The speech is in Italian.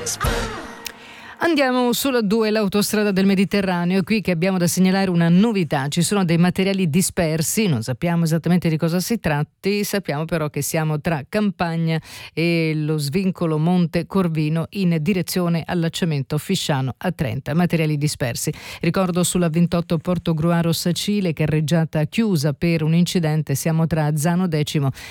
Andiamo sulla 2, l'autostrada del Mediterraneo. È qui che abbiamo da segnalare una novità. Ci sono dei materiali dispersi, non sappiamo esattamente di cosa si tratti, sappiamo però che siamo tra Campagna e lo svincolo Monte Corvino in direzione allacciamento Fisciano a 30. Materiali dispersi. Ricordo sulla 28 Portogruaro Sacile, carreggiata chiusa per un incidente. Siamo tra Zano X